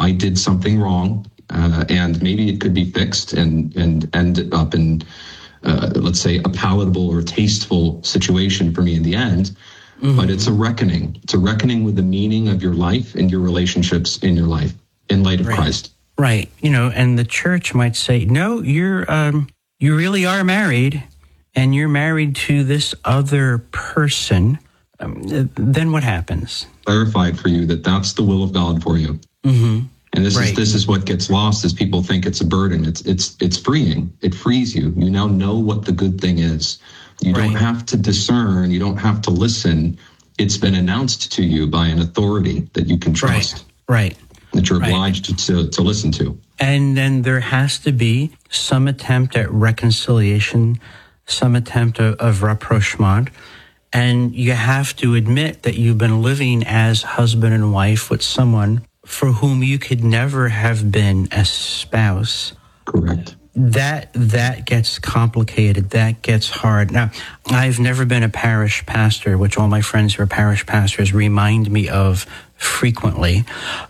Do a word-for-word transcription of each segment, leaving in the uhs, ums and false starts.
I did something wrong, uh, and maybe it could be fixed and, and end up in, uh, let's say, a palatable or tasteful situation for me in the end. Mm-hmm. But it's a reckoning. It's a reckoning with the meaning of your life and your relationships in your life in light of right. Christ. Right. You know, and the church might say, no, you're, um, you really are married, and you're married to this other person. Um, then what happens? Clarified for you that that's the will of God for you. Mm-hmm. And this right. is this is what gets lost, is people think it's a burden. It's it's it's freeing. It frees you. You now know what the good thing is. You right. don't have to discern. You don't have to listen. It's been announced to you by an authority that you can trust. Right. right. That you're right. obliged to, to listen to. And then there has to be some attempt at reconciliation, some attempt of, of rapprochement. And you have to admit that you've been living as husband and wife with someone for whom you could never have been a spouse. Correct. That that gets complicated. That gets hard. Now, I've never been a parish pastor, which all my friends who are parish pastors remind me of frequently.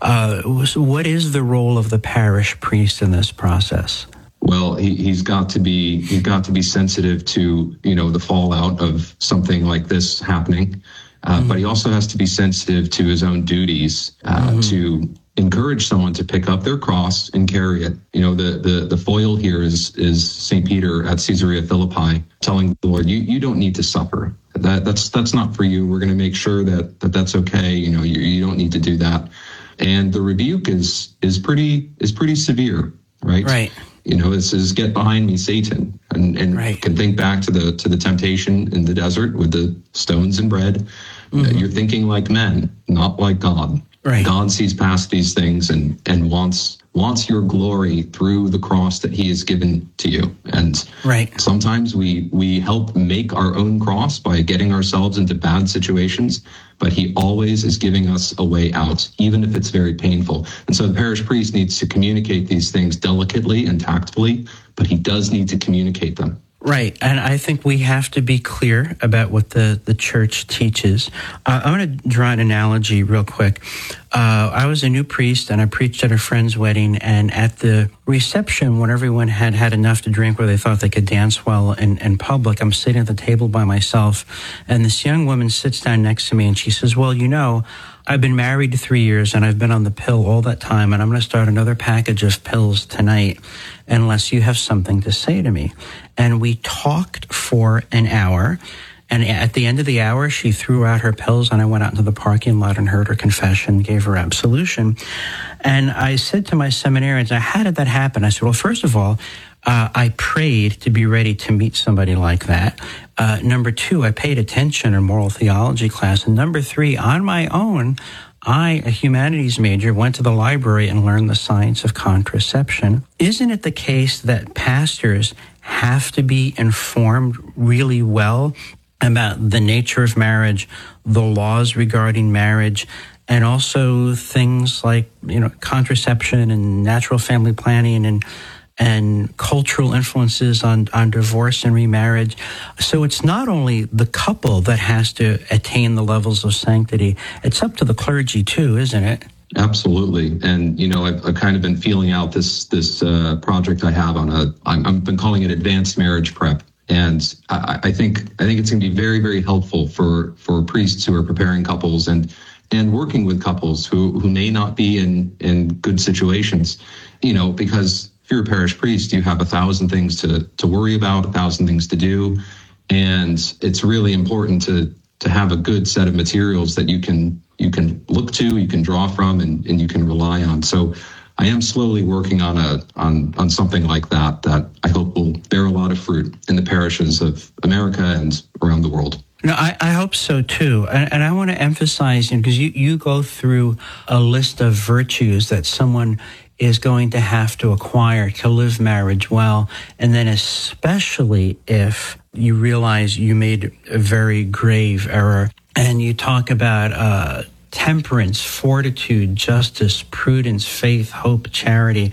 Uh, so what is the role of the parish priest in this process? Well, he, he's got to be he's got to be sensitive to, you know, the fallout of something like this happening. Uh, mm-hmm. But he also has to be sensitive to his own duties, uh, mm-hmm. to encourage someone to pick up their cross and carry it. You know, the the the foil here is is Saint Peter at Caesarea Philippi telling the Lord, you you don't need to suffer. That that's that's not for you. We're going to make sure that, that that's okay. You know, you you don't need to do that. And the rebuke is is pretty is pretty severe, right? Right. You know, this is get behind me, Satan, and and right. can think back to the to the temptation in the desert with the stones and bread. Mm-hmm. You're thinking like men, not like God. Right. God sees past these things and and wants wants your glory through the cross that he has given to you. And right. sometimes we we help make our own cross by getting ourselves into bad situations, but he always is giving us a way out, even if it's very painful. And so the parish priest needs to communicate these things delicately and tactfully, but he does need to communicate them. Right, and I think we have to be clear about what the, the church teaches. Uh, I'm going to draw an analogy real quick. Uh, I was a new priest, and I preached at a friend's wedding, and at the reception, when everyone had had enough to drink where they thought they could dance well in, in public, I'm sitting at the table by myself, and this young woman sits down next to me, and she says, well, you know, I've been married three years and I've been on the pill all that time, and I'm going to start another package of pills tonight unless you have something to say to me. And we talked for an hour, and at the end of the hour, she threw out her pills, and I went out into the parking lot and heard her confession, gave her absolution. And I said to my seminarians, how did that happen? I said, well, first of all, Uh, I prayed to be ready to meet somebody like that. Uh, number two, I paid attention in moral theology class. And number three, on my own, I, a humanities major, went to the library and learned the science of contraception. Isn't it the case that pastors have to be informed really well about the nature of marriage, the laws regarding marriage, and also things like, you know, contraception and natural family planning and and cultural influences on, on divorce and remarriage? So it's not only the couple that has to attain the levels of sanctity, it's up to the clergy too, isn't it? Absolutely. And, you know, I've, I've kind of been feeling out this this uh, project I have on a, I'm, I've been calling it advanced marriage prep. And I, I think I think it's going to be very, very helpful for, for priests who are preparing couples and and working with couples who, who may not be in, in good situations, you know, because if you're a parish priest, you have a thousand things to, to worry about, a thousand things to do. And it's really important to to have a good set of materials that you can you can look to, you can draw from, and, and you can rely on. So I am slowly working on a on, on something like that that I hope will bear a lot of fruit in the parishes of America and around the world. No, I, I hope so too. And, and I want to emphasize, you know, because you, you go through a list of virtues that someone is going to have to acquire to live marriage well. And then especially if you realize you made a very grave error, and you talk about uh, temperance, fortitude, justice, prudence, faith, hope, charity.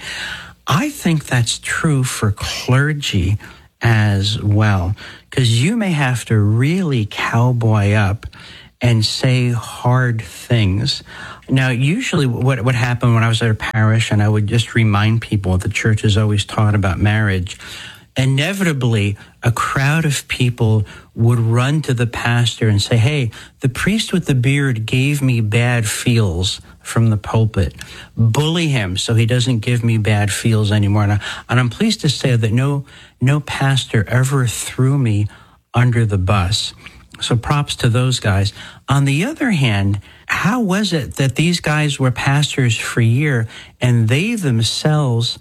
I think that's true for clergy as well, because you may have to really cowboy up and say hard things Now, usually what what happened when I was at a parish and I would just remind people the church has always taught about marriage, inevitably a crowd of people would run to the pastor and say, hey, the priest with the beard gave me bad feels from the pulpit. Bully him so he doesn't give me bad feels anymore. And, I, and I'm pleased to say that no no pastor ever threw me under the bus. So props to those guys. On the other hand, how was it that these guys were pastors for a year and they themselves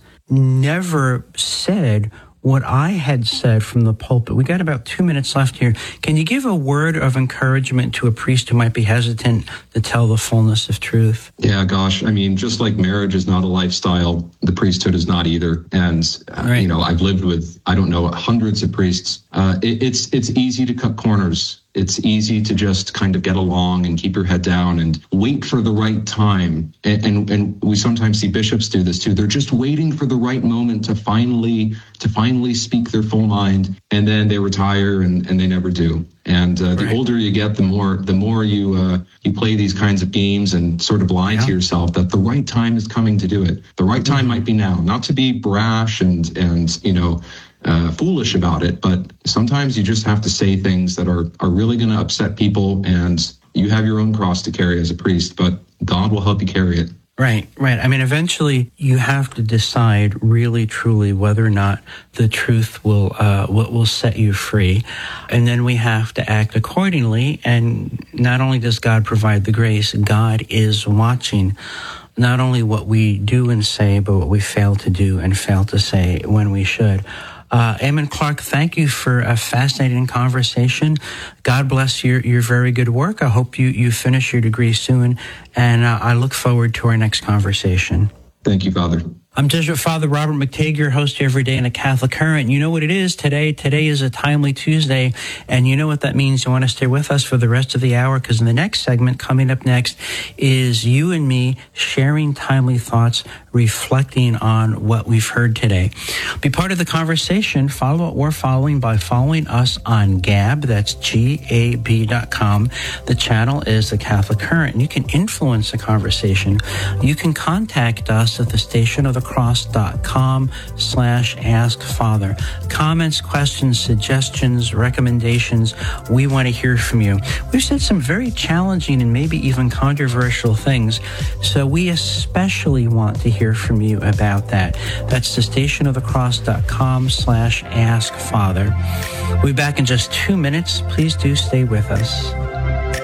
never said what I had said from the pulpit? We got about two minutes left here. Can you give a word of encouragement to a priest who might be hesitant to tell the fullness of truth? Yeah, gosh. I mean, just like marriage is not a lifestyle, the priesthood is not either. And, uh, right. you know, I've lived with, I don't know, hundreds of priests. Uh, it, it's it's easy to cut corners. It's easy to just kind of get along and keep your head down and wait for the right time. And, and and we sometimes see bishops do this too. They're just waiting for the right moment to finally to finally speak their full mind, and then they retire and, and they never do. And uh, the right. older you get, the more the more you uh, you play these kinds of games and sort of lie yeah. to yourself that the right time is coming to do it. The right time mm-hmm. might be now, not to be brash and and you know. Uh, foolish about it, but sometimes you just have to say things that are, are really going to upset people, and you have your own cross to carry as a priest, but God will help you carry it. Right, right. I mean, eventually you have to decide really, truly whether or not the truth will, uh, what will set you free. And then we have to act accordingly. And not only does God provide the grace, God is watching not only what we do and say, but what we fail to do and fail to say when we should. Uh, Eamon Clark, thank you for a fascinating conversation. God bless your, your very good work. I hope you, you finish your degree soon, and uh, I look forward to our next conversation. Thank you, Father. I'm Jesuit Father Robert McTague, host every day in a Catholic Current. You know what it is today. Today is a Timely Tuesday, and you know what that means. You want to stay with us for the rest of the hour, because in the next segment, coming up next, is you and me sharing timely thoughts, reflecting on what we've heard today. Be part of the conversation. Follow what we're following by following us on Gab. That's G A B dot com. The channel is the Catholic Current, and you can influence the conversation. You can contact us at the station of the cross.com slash ask father. Comments, questions, suggestions, recommendations, we want to hear from you. We've said some very challenging and maybe even controversial things, so we especially want to hear from you about that. That's the station of the cross.com slash ask father. We'll be back in just two minutes. Please do stay with us.